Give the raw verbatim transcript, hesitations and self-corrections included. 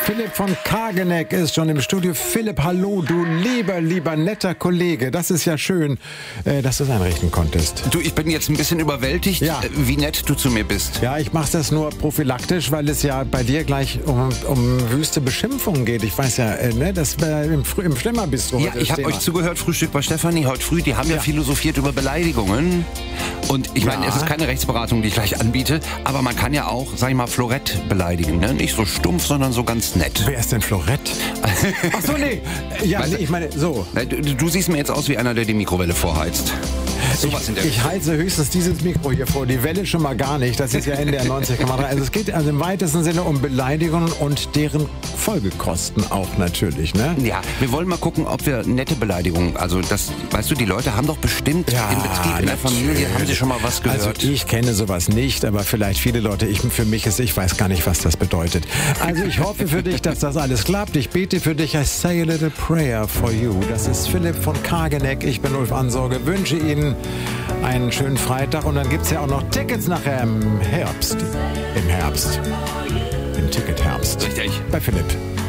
Philipp von Kageneck ist schon im Studio. Philipp, hallo, du lieber, lieber, netter Kollege. Das ist ja schön, äh, dass du es einrichten konntest. Du, ich bin jetzt ein bisschen überwältigt, ja. wie nett du zu mir bist. Ja, ich mache das nur prophylaktisch, weil es ja bei dir gleich um, um wüste Beschimpfungen geht. Ich weiß ja, äh, ne, das äh, im, im Schlimmerbistro. Ja, ich habe euch zugehört, Frühstück bei Stefanie heute früh. Die haben ja, ja philosophiert über Beleidigungen. Und ich meine, ja. es ist keine Rechtsberatung, die ich gleich anbiete, aber man kann ja auch, sag ich mal, Florett beleidigen. Ne? Nicht so stumpf, sondern so ganz nett. Wer ist denn Florett? Ach so, nee. Ja, weißt du, ich meine, so. Du, du siehst mir jetzt aus wie einer, der die Mikrowelle vorheizt. So ich, in der ich halte höchstens dieses Mikro hier vor, die Welle schon mal gar nicht. Das ist ja Ende der neunzig Komma drei. Also es geht also im weitesten Sinne um Beleidigungen und deren Folgekosten auch natürlich, ne? Ja, wir wollen mal gucken, ob wir nette Beleidigungen, also das, weißt du, die Leute haben doch bestimmt ja, im Betrieb, in der Familie, haben sie schon mal was gehört? Also ich kenne sowas nicht, aber vielleicht viele Leute, ich, für mich ist, ich weiß gar nicht, was das bedeutet. Also ich hoffe für dich, dass das alles klappt. Ich bete für dich, I say a little prayer for you. Das ist Philipp von Kageneck, ich bin Ulf Ansorge, wünsche Ihnen einen schönen Freitag und dann gibt es ja auch noch Tickets nachher im Herbst. Im Herbst. Im Ticketherbst. Richtig. Bei Philipp.